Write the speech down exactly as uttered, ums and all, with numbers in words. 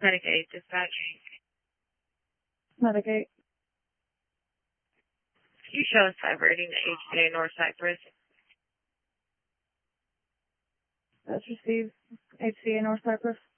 Medicaid dispatching. Medicaid. Can you show us five rating to H C A North Cypress? That's received. H C A North Cypress.